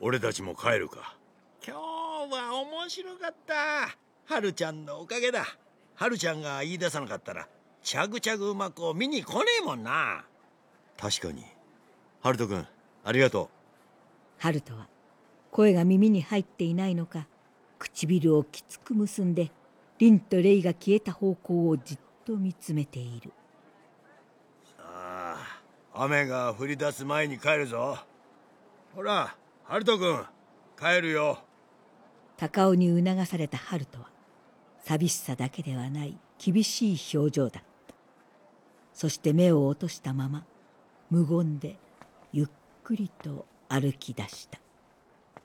俺たちも帰るか。今日は面白かった。ハルちゃんのおかげだ。ハルちゃんが言い出さなかったらチャグチャグ馬子見に来ねえもんな。確かに。ハルト君ありがとう。 ハルトは声が耳に入っていないのか、唇をきつく結んでリンとレイが消えた方向をじっと見つめている。 さあ、雨が降り出す前に帰るぞ。ほらハルト君帰るよ。 高尾に促されたハルトは寂しさだけではない厳しい表情だった。そして目を落としたまま無言でゆっくりと歩き出した。